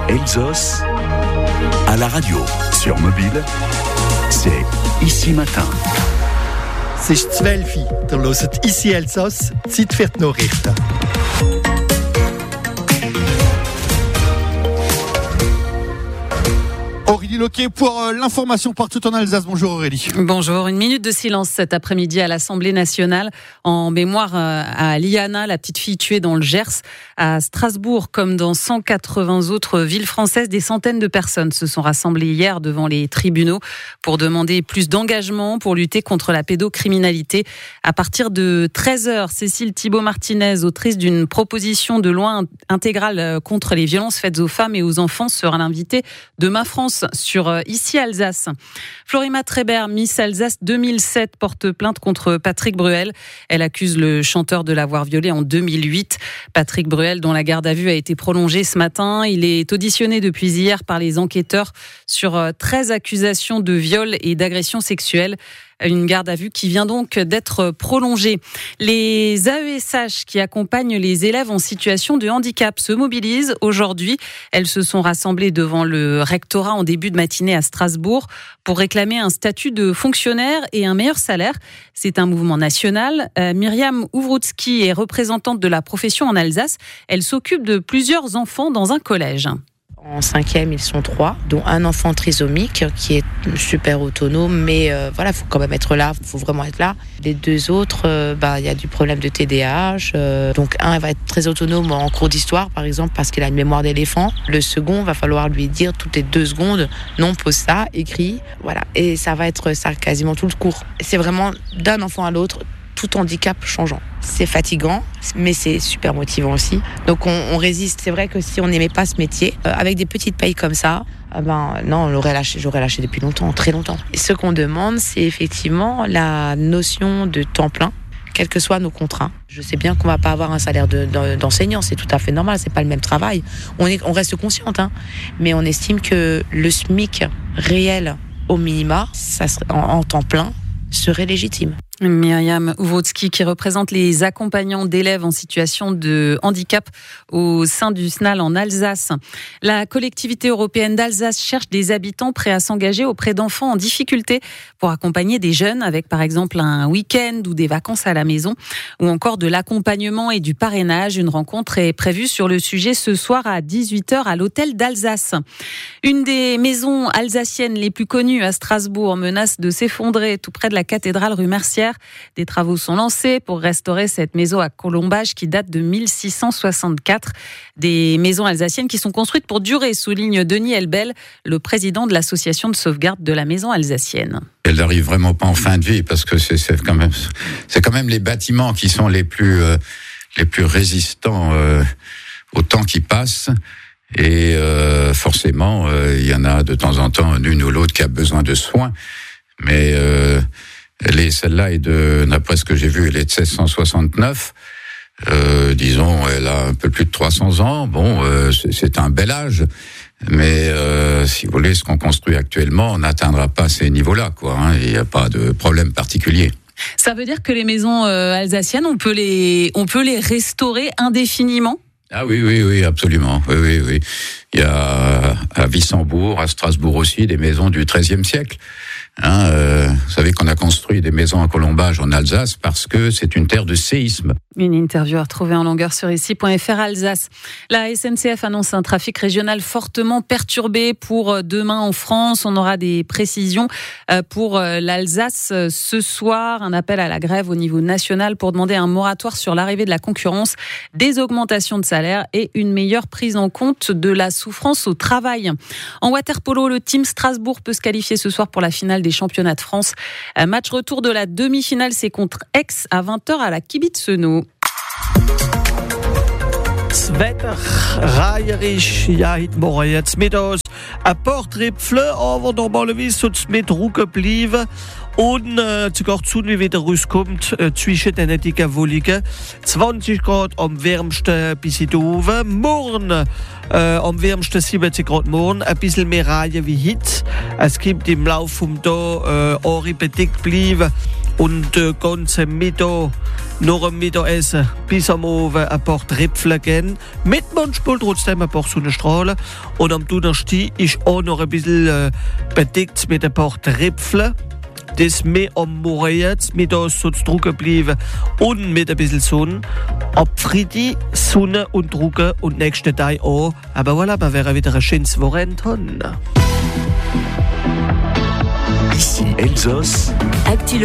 Elsos à la radio, sur mobile, c'est Ici Matin. Es ist 12 Uhr, ihr hört «Ici Elsass», Zeit für die Nachrichten. Aurélie Loquet pour l'information partout en Alsace. Bonjour Aurélie. Bonjour. Une minute de silence cet après-midi à l'Assemblée nationale en mémoire à Liana, la petite fille tuée dans le Gers. À Strasbourg, comme dans 180 autres villes françaises, des centaines de personnes se sont rassemblées hier devant les tribunaux pour demander plus d'engagement pour lutter contre la pédocriminalité. À partir de 13h, Cécile Thibault-Martinez, autrice d'une proposition de loi intégrale contre les violences faites aux femmes et aux enfants, sera l'invitée de Ma France sur Ici Alsace. Florima Trébert, Miss Alsace 2007, porte plainte contre Patrick Bruel. Elle accuse le chanteur de l'avoir violée en 2008. Patrick Bruel, dont la garde à vue a été prolongée ce matin, il est auditionné depuis hier par les enquêteurs sur 13 accusations de viol et d'agression sexuelle. Une garde à vue qui vient donc d'être prolongée. Les AESH qui accompagnent les élèves en situation de handicap se mobilisent aujourd'hui. Elles se sont rassemblées devant le rectorat en début de matinée à Strasbourg pour réclamer un statut de fonctionnaire et un meilleur salaire. C'est un mouvement national. Myriam Ouvroutsky est représentante de la profession en Alsace. Elle s'occupe de plusieurs enfants dans un collège. En 5e, ils sont 3, dont un enfant trisomique qui est super autonome, mais voilà, il faut quand même être là, il faut vraiment être là. Les 2 autres, il y a du problème de TDAH. Donc un va être très autonome en cours d'histoire, par exemple, parce qu'il a une mémoire d'éléphant. Le second, va falloir lui dire toutes les 2 secondes, non, pose ça, écris, voilà. Et ça va être ça quasiment tout le cours. C'est vraiment d'un enfant à l'autre, tout handicap changeant. C'est fatigant, mais c'est super motivant aussi. Donc on résiste. C'est vrai que si on n'aimait pas ce métier, avec des petites payes comme ça, non, j'aurais lâché depuis longtemps, très longtemps. Et ce qu'on demande, c'est effectivement la notion de temps plein, quels que soient nos contrats. Je sais bien qu'on va pas avoir un salaire d'enseignant, c'est tout à fait normal, c'est pas le même travail. On reste consciente, mais on estime que le SMIC réel au minima, ça serait, en temps plein, serait légitime. Myriam Ouvroutsky qui représente les accompagnants d'élèves en situation de handicap au sein du SNAL en Alsace. La collectivité européenne d'Alsace cherche des habitants prêts à s'engager auprès d'enfants en difficulté pour accompagner des jeunes avec par exemple un week-end ou des vacances à la maison ou encore de l'accompagnement et du parrainage. Une rencontre est prévue sur le sujet ce soir à 18h à l'hôtel d'Alsace. Une des maisons alsaciennes les plus connues à Strasbourg menace de s'effondrer tout près de la cathédrale rue Mercière. Des travaux sont lancés pour restaurer cette maison à colombage qui date de 1664. Des maisons alsaciennes qui sont construites pour durer, souligne Denis Elbel, le président de l'association de sauvegarde de la maison alsacienne. Elle n'arrive vraiment pas en fin de vie parce que c'est quand même les bâtiments qui sont les plus résistants au temps qui passe. Et forcément, il y en a de temps en temps une ou l'autre qui a besoin de soins. Mais celle-là est d'après ce que j'ai vu, elle est de 1669. Disons, elle a un peu plus de 300 ans. Bon, c'est un bel âge. Mais si vous voulez, ce qu'on construit actuellement, on n'atteindra pas ces niveaux-là, quoi. Il n'y a pas de problème particulier. Ça veut dire que les maisons alsaciennes, on peut les restaurer indéfiniment ? Ah oui, absolument. Oui. Il y a à Wissembourg, à Strasbourg aussi, des maisons du XIIIe siècle. Vous savez qu'on a construit des maisons à colombage en Alsace parce que c'est une terre de séisme. Une interview à retrouver en longueur sur ici.fr Alsace. La SNCF annonce un trafic régional fortement perturbé pour demain en France. On aura des précisions pour l'Alsace ce soir. Un appel à la grève au niveau national pour demander un moratoire sur l'arrivée de la concurrence, des augmentations de salaire et une meilleure prise en compte de la souffrance au travail. En water-polo, le team Strasbourg peut se qualifier ce soir pour la finale des championnats de France. Match retour de la demi-finale, c'est contre Aix à 20h à la Kibitzeno. Das Wetter reijerisch, ja, heute Morgen jetzt mittags ein paar Tröpfchen, aber normalerweise soll es mit Ruhe bleiben. Und sogar die Sonne wieder rauskommt zwischen den dicken Wolken. 20 Grad am wärmsten bis in oben. Morgen am wärmsten 70 Grad morgen. Ein bisschen mehr Reihen wie heute. Es gibt im Laufe des Tages bedeckt bleiben. und ganze Mittag noch ein Mittagessen bis am Abend ein paar Tripfel gehen. Mit manchmal trotzdem ein paar Sonnenstrahlen. Und am Donnerstag ist auch noch ein bisschen bedeckt mit ein paar Tripfeln. Das mehr am Morgen jetzt, mittags soll es trocken bleiben und mit ein bisschen Sonne. Ab Freitag Sonne und trocken und nächsten Tag auch. Aber voilà, wir werden wieder ein schönes Wochenende haben. Ici Elsass. Actu